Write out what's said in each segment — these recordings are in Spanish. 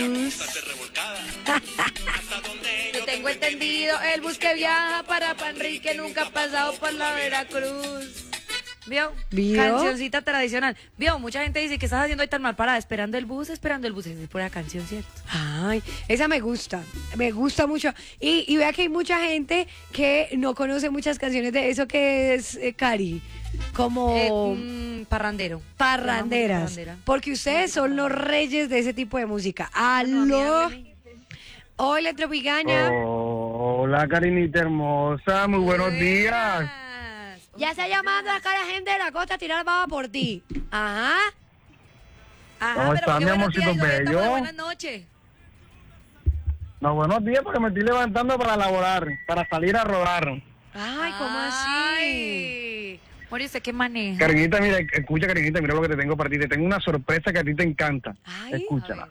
Yo tengo entendido, el bus que viaja para Panrique nunca ha pasado por la Veracruz. ¿Vio? Cancioncita tradicional. ¿Vio? Mucha gente dice que estás haciendo ahí tan mal parada, esperando el bus. Esa es pura canción, ¿cierto? Ay, esa me gusta mucho. Y vea que hay mucha gente que no conoce muchas canciones de eso que es, Cari, como Parrandero. parranderas, Parrandera. porque ustedes son los reyes de ese tipo de música. ¡Aló! Hola, Tropicaña. Hola, Karinita hermosa, muy buenos días. Ya está llamando acá la gente de la costa a tirar baba por ti. Ajá. ¿Cómo pero está, qué mi buenos amorcito días, y ahorita, bello? buenas noches. No, buenos días porque me estoy levantando para laborar, para salir a rodar. Ay, ¿cómo así? Ay. Mori, ¿usted qué maneja? Karinita, mira, escucha, Karinita, mira lo que te tengo para ti. Te tengo una sorpresa que a ti te encanta. Ay, Escúchala.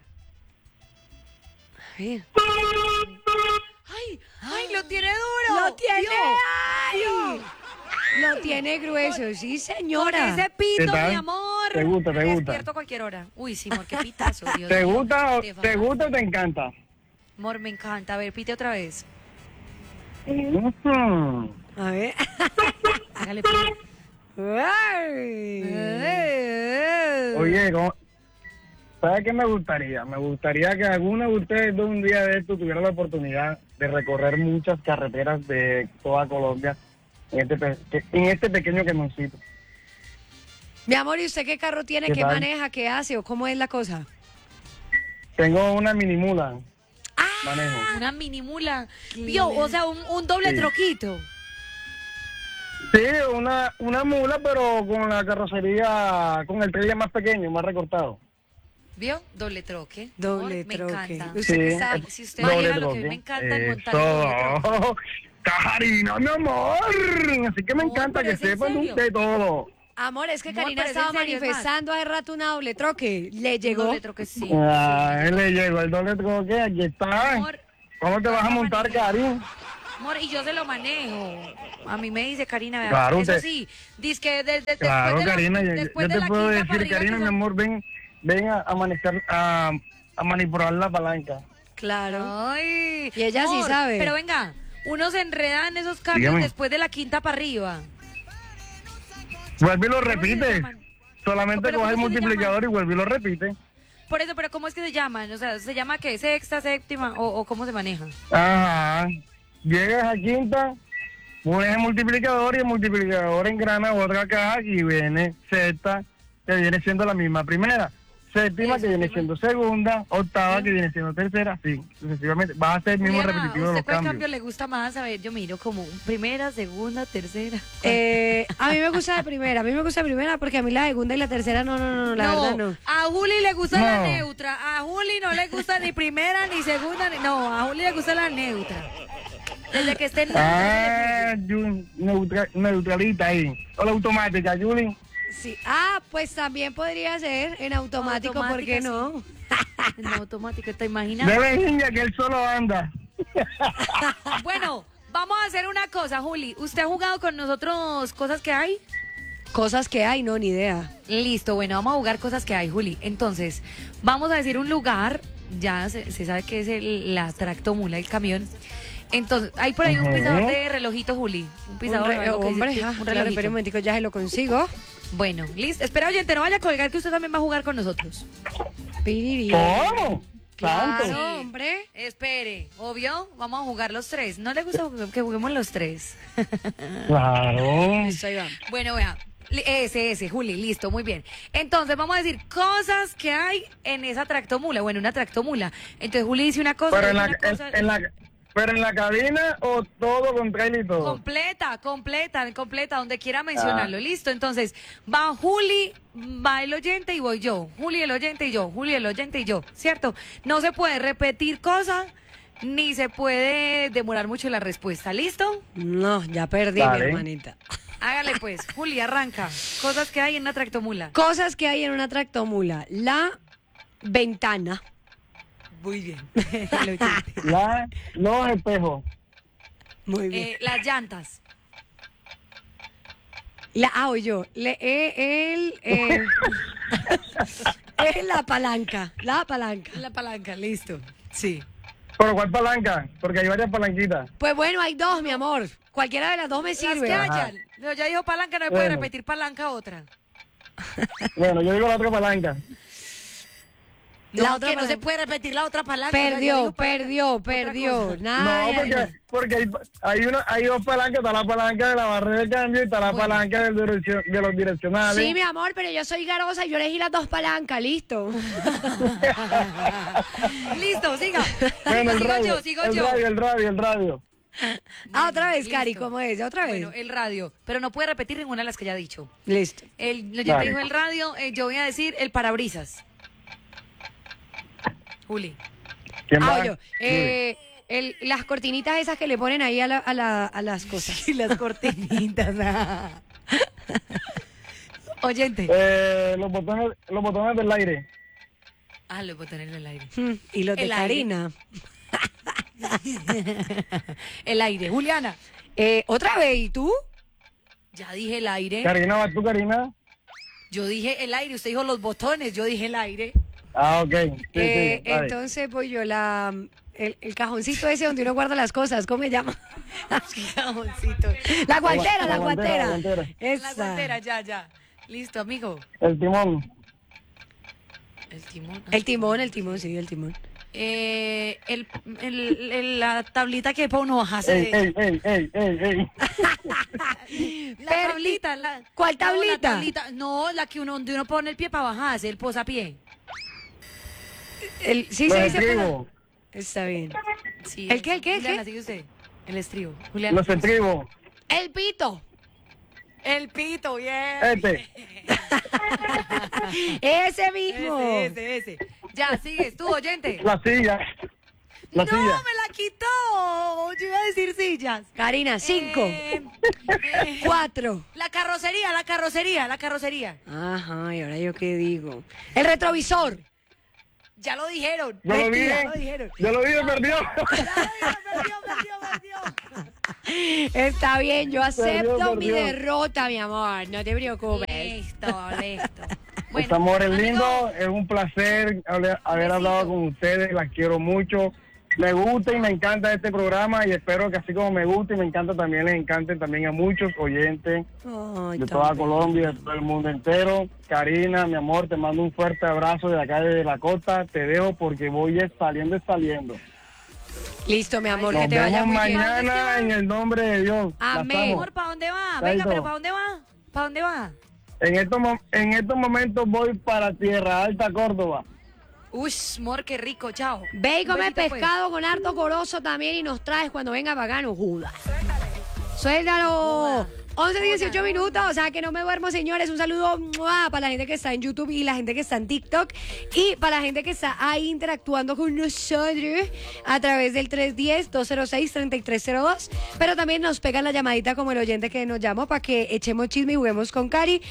A ver. Ay, lo tiene duro. ¡Lo tiene! Dios, ¡Ay! Dios. Lo tiene grueso, sí, Con señora. ese ¿Qué pito, tal? mi amor. ¿Te gusta, te Me gusta? despierto a cualquier hora. Uy, sí, amor, qué pitazo, Dios ¿Te mío. gusta, Estefan. o te encanta? Amor, me encanta. A ver, pite otra vez. Ujú. A ver. Hágale pite. Ay. Oye, ¿sabes qué me gustaría? Me gustaría que alguno de ustedes de un día de esto tuviera la oportunidad de recorrer muchas carreteras de toda Colombia en este pequeño camioncito. Mi amor, ¿y usted qué carro tiene? ¿Qué ¿Qué tal? maneja? ¿Qué hace? ¿O cómo es la cosa? Tengo una mini mula. Manejo. Una mini mula. Vio, o sea, un doble Sí. troquito. Sí, una mula, pero con la carrocería, con el trailer más pequeño, más recortado. ¿Vio? Doble troque. Doble Amor, me troque. encanta. ¿Usted qué sabe? Ay, si usted doble viera lo que troque. me encanta en montar el doble troque. Eso. Karina, mi amor. Así que me Amor, encanta pero que es en sepan serio. de todo. Amor, es que Amor, Karina pero es estaba en serio, es más. manifestando hace rato una doble troque. Le llegó. Doble troque, sí. Ah, él le llegó el doble troque, aquí está. Amor, ¿Cómo te vas a montar, Karin? amor, y yo se lo manejo. A mí me dice Karina, vea, Claro, eso usted- sí, dice que Claro, después de Karina, después yo de te la puedo quinta para decir, arriba, Karina, que mi son- amor, ven a manejar, a manipular la palanca. Claro. Ay, Y ella sí amor, sabe. Pero venga, uno se enreda en esos cambios Dígame. después de la quinta para arriba. Vuelve y lo ¿Cómo se repite. llaman? Solamente Pero coge el ¿cómo se multiplicador y vuelve y lo repite. Por eso, pero ¿cómo es que se llaman? O sea, ¿se llama qué? ¿Sexta, séptima o cómo se maneja? Ajá. Llegas a quinta, pones el multiplicador y el multiplicador engrana otra caja y viene sexta, que viene siendo la misma primera. Séptima, Eso, que viene primera. siendo segunda. Octava, Sí. que viene siendo tercera. Sí, sucesivamente. Vas a hacer el mismo Juliana, repetitivo de ¿usted los cuál cambios. cambio le gusta más? A ver, yo miro como primera, segunda, tercera. A mí me gusta de primera. A mí me gusta de primera porque a mí la segunda y la tercera no, la verdad no. A Juli le gusta la No. neutra. A Juli no le gusta ni primera, ni segunda, no, a Juli le gusta la neutra. Desde que esté en Ah, neutralita ahí. O la automática, Julie. Sí. Ah, pues también podría ser en automático, ¿por qué Automática, no? En automático, ¿te imaginas? Debe niña que él solo anda. Bueno, vamos a hacer una cosa, Juli. ¿Usted ha jugado con nosotros cosas que hay? Cosas que hay, no, ni idea. Listo, bueno, vamos a jugar cosas que hay, Juli. Entonces, vamos a decir un lugar, ya se sabe que es la tractomula, el camión. Entonces, hay por ahí un Ujú. pisador de relojito, Juli. Un pisador Un algo que dice hombre, que- ah, un claro, relojito. espera un momentico, ya se lo consigo. Bueno, listo. Espera, oyente, no vaya a colgar que usted también va a jugar con nosotros. Piriri. ¿Cómo? Claro, ¿Tanto? hombre. Espere, obvio, vamos a jugar los tres. ¿No le gusta que juguemos los tres? Claro. Listo, ahí va. Bueno, vea, ese, Juli, listo, muy bien. Entonces, vamos a decir cosas que hay en esa tractomula, bueno, una tractomula. Entonces, Juli dice una cosa, Pero yo en la, digo una cosa. pero en la cabina o todo con trailer y todo. Completa, donde quiera mencionarlo, listo. Entonces, va Juli, va el oyente y voy yo. Juli, el oyente y yo. Juli, el oyente y yo, ¿cierto? No se puede repetir cosas, ni se puede demorar mucho la respuesta, ¿listo? No, ya perdí, Dale. mi hermanita. Hágale pues, Juli, arranca. Cosas que hay en una tractomula. Cosas que hay en una tractomula. La ventana. Muy bien. El oyente. Los espejos. Muy bien. Las llantas. Voy yo. Es la palanca, la palanca. La palanca, listo. Sí. ¿Pero cuál palanca? Porque hay varias palanquitas. Pues bueno, hay dos, mi amor. Cualquiera de las dos me Las sirve. que Ajá. hayan. No, ya dijo palanca, no me puede Bueno. repetir palanca otra. Bueno, yo digo la otra palanca. No, La otra que no se palanca. puede repetir la otra palanca. ya Perdió, dijo palanca. perdió, Otra perdió. cosa. Nada. No, porque hay dos palancas. Está la palanca de la barrera de cambio y está la palanca de los direccionales. Sí, mi amor, pero yo soy garosa y yo elegí las dos palancas, listo. Listo, siga. Bueno, el sigo radio, yo, sigo el yo. radio, el radio, el radio. Otra vez, Listo. Cari, ¿cómo es? Otra vez. Bueno, el radio. Pero no puede repetir ninguna de las que ya ha dicho. Listo. Ya Dale. te dijo el radio, yo voy a decir el parabrisas. Juli. ¿Quién va? Yo. Las cortinitas esas que le ponen ahí a las cosas. Y las cortinitas. Oyente. Los botones del aire. Ah, los botones en el aire. Y los de El aire. Karina. El aire. Juliana. Otra vez, ¿y tú? Ya dije el aire. Karina, ¿vas tú, Karina? Yo dije el aire. Usted dijo los botones. Yo dije el aire. Ah, ok. Sí, dale. Entonces, pues yo el cajoncito ese donde uno guarda las cosas, ¿cómo se llama? Cajoncito. La guantera, la La guantera, guantera. la guantera. La Esa. guantera, ya. Listo, amigo. El timón. El timón. El timón, sí, el timón. La tablita que pone uno bajarse. Ey. La tablita. ¿Cuál No, la tablita? No, la que donde uno pone el pie para bajarse, el posapié. Sí, Los se dice. estribos. Está bien. Sí, ¿El qué, el qué, el Juliana, qué? sigue usted. El estribo. Juliana. Los estribos. El pito. El pito, bien. Ese mismo. Ese. Ya, sigues tú, oyente. La silla. La no, silla. me la quitó. Yo iba a decir sillas. Karina, 5, Eh, 4. la carrocería. Ajá, y ahora yo qué digo. El retrovisor. Ya lo dijeron. Yo lo Mentira, dije. lo dijeron. Yo lo dije, perdió. Perdió. Está bien, yo acepto Perdió, mi perdió. derrota, mi amor. No te preocupes. Listo. Pues, amores amigo, lindos, es un placer haber hablado con ustedes, las quiero mucho. Me gusta y me encanta este programa y espero que así como me gusta y me encanta también les encante también a muchos oyentes Ay, de tan toda bello. Colombia, de todo el mundo entero. Karina, mi amor, te mando un fuerte abrazo de acá de la costa. Te dejo porque voy saliendo. Listo, mi amor, Nos que te vaya vemos muy bien. mañana en el nombre de Dios. Las Amén. amo. amor, ¿para dónde va? Chaito. Venga, pero ¿para dónde va? ¿Para dónde va? En estos momentos voy para Tierra Alta, Córdoba. Uy, amor, qué rico, chao. Ve y come Besito, pues. pescado con harto corozo también y nos traes cuando venga Pagano Judas. Suéltalo. 11, 18 minutos, o sea que no me duermo, señores. Un saludo ¡mua! Para la gente que está en YouTube y la gente que está en TikTok. Y para la gente que está ahí interactuando con nosotros a través del 310-206-3302. Pero también nos pegan la llamadita como el oyente que nos llamó para que echemos chisme y juguemos con Cari.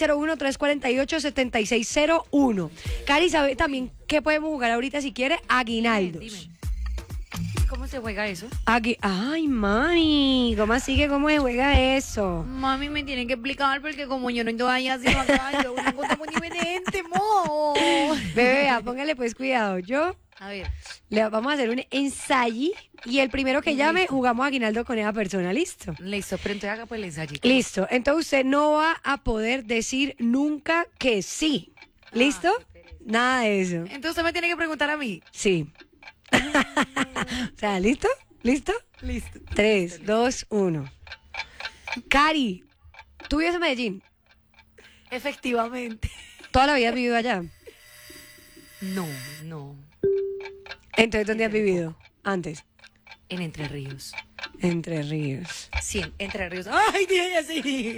601-348-7601. Cari, ¿sabe también qué podemos jugar ahorita si quiere? Aguinaldos. Dime. ¿Cómo se juega eso? Ay, mami, ¿cómo así que cómo se juega eso? Mami, me tienen que explicar porque como yo no estoy haciendo acá, yo no estamos ni pendiente, mo. Bebé, póngale pues cuidado. Yo A ver, le vamos a hacer un ensayo y el primero que llame jugamos aguinaldo con esa persona, ¿listo? listo, pero entonces haga pues el ensayito. Listo, entonces usted no va a poder decir nunca que sí. ¿Listo? Nada de eso. Entonces usted me tiene que preguntar a mí. Sí. O sea, ¿listo? ¿Listo? Listo. 3, 2, 1. Cari, ¿tú vives en Medellín? Efectivamente. ¿Toda la vida has vivido allá? No. Entonces, ¿dónde has vivido? Antes. En Entre Ríos. Entre Ríos. Sí, Entre Ríos. ¡Ay, dije así!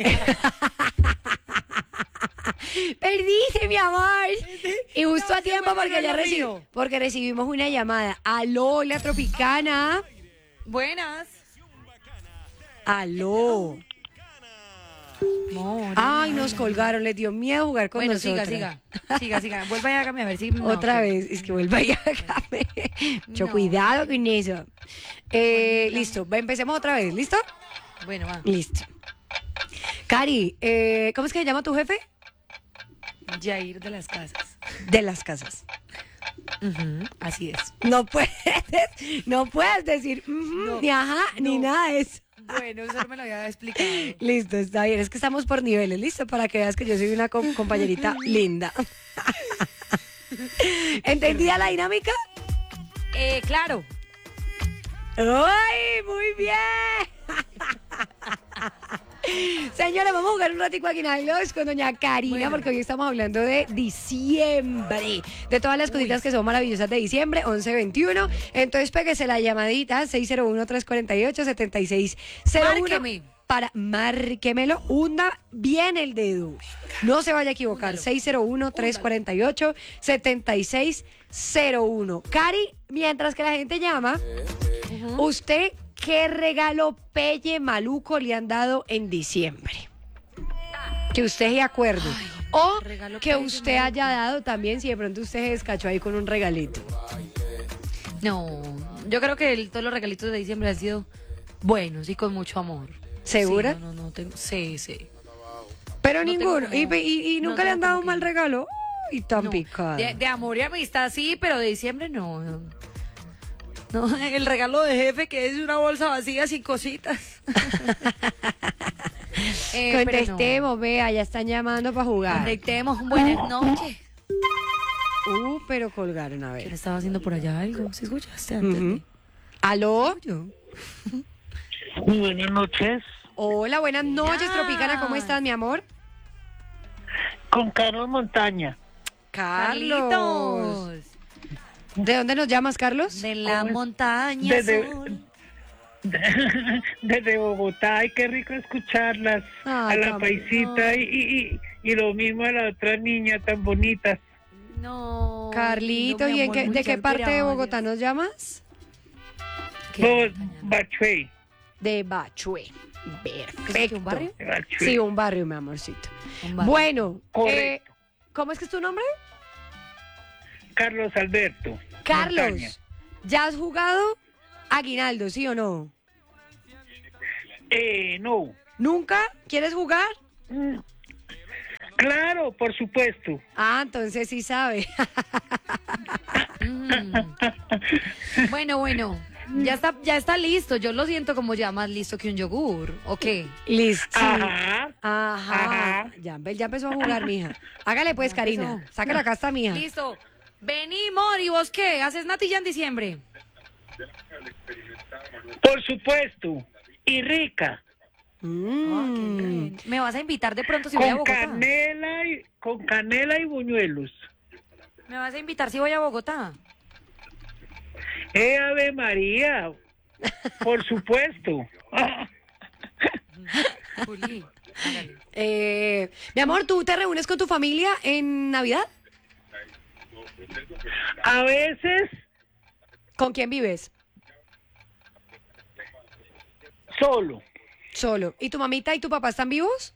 Perdiste, mi amor. Y justo No, a tiempo sí, porque ya lo mío. porque recibimos una llamada. Aló, la Tropicana. Buenas. Aló. Amor. Ay, nos colgaron, les dio miedo jugar con Bueno, nosotros. siga. Vuelva y hágame a ver si... no, Otra que- vez, es que vuelva y hágame. Mucho No. cuidado con eso. Listo, empecemos otra vez, ¿listo? Bueno, va. Listo. Cari, ¿cómo es que se llama tu jefe? Jair de las Casas. De las casas. Ujú, así es. No puedes decir No, ni ajá, ni no. nada de eso. Bueno, eso me lo había explicado. Listo, está bien. Es que estamos por niveles, listo, para que veas que yo soy una compañerita linda. ¿Entendida la dinámica? Claro. ¡Ay, muy bien! Señores, vamos a jugar un ratico aquí en Aguilos con doña Karina, Bueno. porque hoy estamos hablando de diciembre, de todas las cositas que son maravillosas de diciembre, 11-21. Entonces, péguese la llamadita, 601-348-7601. Márqueme. Márquemelo, hunda bien el dedo. No se vaya a equivocar, 601-348-7601. Cari, mientras que la gente llama, ¿usted qué regalo pelle maluco le han dado en diciembre? Que usted se acuerde. O regalo que pelle usted maluco. haya dado también, si de pronto usted se descachó ahí con un regalito. No, yo creo que todos los regalitos de diciembre han sido buenos y con mucho amor. ¿Segura? Sí, no, tengo, sí. Pero No tengo ninguno. como- Y no nunca le han tengo dado como un mal que- regalo. Y tan No, picada. de amor y amistad sí, pero de diciembre no. No, el regalo de jefe que es una bolsa vacía sin cositas. Pero no. Contestemos, vea, ya están llamando para jugar. Conectemos, buenas noches. Pero colgaron, a ¿Quién ver. estaba haciendo por allá algo? ¿Sí escuchaste antes? Ujú. ¿Aló? Yo. Muy buenas noches. Hola, buenas noches, Ya. Tropicana. ¿Cómo estás, mi amor? Con Carlos Montaña. Carlos. Carlitos. ¿De dónde nos llamas, Carlos? De la ¿Cómo es? montaña. Desde- sol. Desde Bogotá. Ay, qué rico escucharlas. Ay, a la tan paisita y lo mismo a la otra niña tan bonita. No. Carlito, no, mi ¿y amor, de qué muchas parte de gracias. Bogotá nos llamas? ¿Qué? Bachuey. De Bachué. ¿Es Perfecto. que un barrio? de Bachuey. Sí, un barrio, mi amorcito. Un barrio. Bueno, Correcto. ¿cómo es que es tu nombre? Carlos Alberto. Carlos, Montaña. ¿ya has jugado Aguinaldo, sí o no? No. ¿Nunca? ¿Quieres jugar? Claro, por supuesto. Ah, entonces sí sabe. Mm. Bueno. Ya está listo. Yo lo siento como ya más listo que un yogur. ¿O qué? Listo. Ajá. Ajá. Ajá. Ya empezó a jugar, mija. Hágale pues, Ya Karina. empezó. Sácala acá está, mija. Listo. Vení, Mor, ¿y vos qué? ¿Haces natilla en diciembre? Por supuesto. Y rica. Mm. ¿Me vas a invitar de pronto si voy a Con Bogotá? con canela y buñuelos. ¿Me vas a invitar si voy a Bogotá? Ave María. Por supuesto. Juli, hágale. Mi amor, ¿tú te reúnes con tu familia en Navidad? A veces ¿Con quién vives? solo. Solo. ¿Y tu mamita y tu papá están vivos?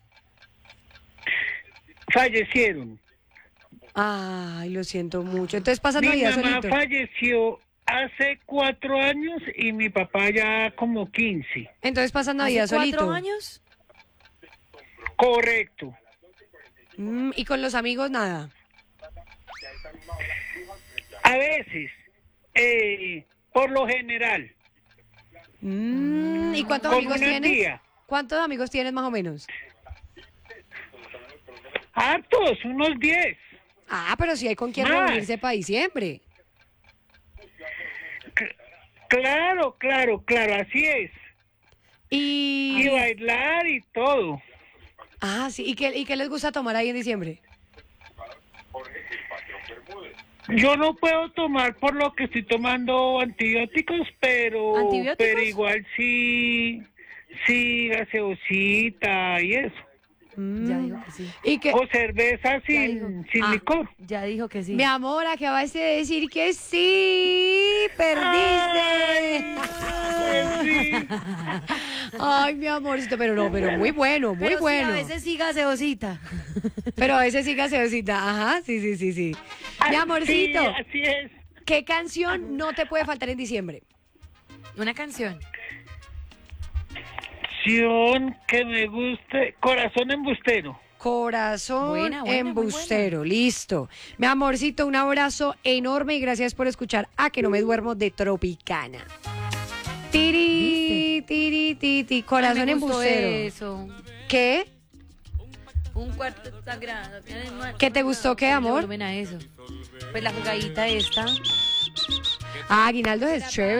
Fallecieron. Ay, lo siento mucho. Entonces pasas Mi Navidad mamá solito. falleció hace 4 años y mi papá ya como 15. Entonces pasas Navidad ¿Hace 4 solito. años? Correcto. ¿Y con los amigos nada? A veces, por lo general, ¿Y cuántos con amigos una tienes? tía. ¿Cuántos amigos tienes más o menos? Hartos, unos 10. Ah, pero si hay con quién Más. reunirse para diciembre. Claro, así es. Y Y... bailar y todo. Ah, sí. ¿Y qué les gusta tomar ahí en diciembre? Yo no puedo tomar por lo que estoy tomando antibióticos, pero ¿Antibióticos? pero igual sí gaseosita y eso. Ya dijo que sí. ¿Y qué? O cerveza dijo. sin Ah. licor. Ya dijo que sí. Mi amor, acabas de decir que sí. Perdiste. Pues sí. Ay, mi amorcito, pero no, pero muy bueno, muy Pero sí, bueno. a veces sí gaseosita. Pero a veces sí gaseosita. Ajá, sí. Mi amorcito, Sí, así es. ¿qué canción no te puede faltar en diciembre? Una canción. Canción que me guste, Corazón Embustero. Corazón Buena, muy embustero, listo. Mi amorcito, un abrazo enorme y gracias por escuchar A Que No Me Duermo de Tropicana. Tiri, tiri, tiri, corazón Ay, me gustó embustero. eso. ¿Qué? Un cuarto sagrado. ¿Qué te gustó, qué, amor? Volumen a eso. Pues la jugadita esta. Ah, Aguinaldo es chévere.